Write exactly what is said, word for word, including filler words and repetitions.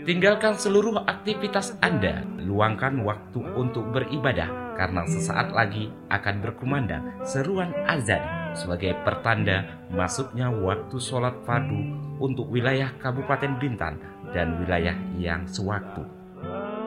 Tinggalkan seluruh aktivitas Anda, luangkan waktu untuk beribadah karena sesaat lagi akan berkumandang seruan azan sebagai pertanda masuknya waktu sholat fardu untuk wilayah Kabupaten Bintan dan wilayah yang sewaktu.